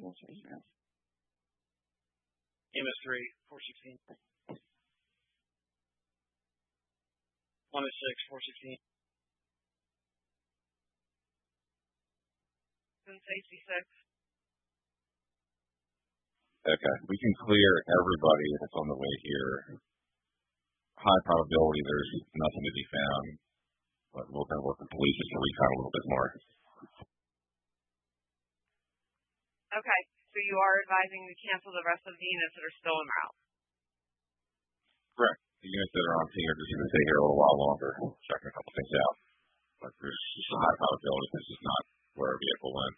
MS3, 416. 106, 416. Safety 6. Okay, we can clear everybody that's on the way here. High probability there's nothing to be found, but we'll kind of work with police just to recon a little bit more. Okay, so you are advising to cancel the rest of the units that are still en route? Correct. The units that are on scene are just going to stay here a little while longer, checking a couple things out. But there's just a high probability this is not where our vehicle went.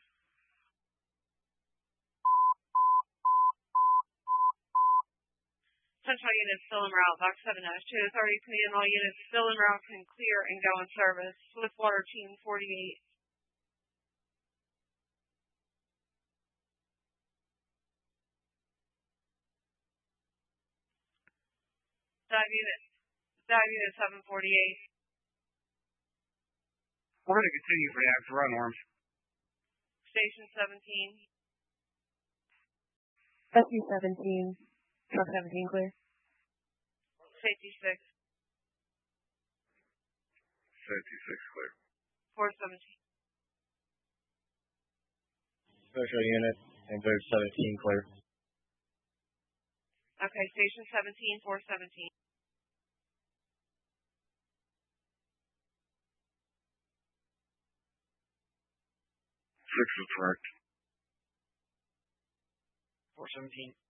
Central units still en route. Box 7-2 authority command. All units still en route can clear and go in service. Swiftwater team 48. Dive unit 748. We're going to continue for the run arms. Station 17. Rescue 17. Truck 17 clear. Safety 6. Safety 6 clear. 417. Special unit and booth 17 clear. Okay, station 17, 417. 6 is correct. 417.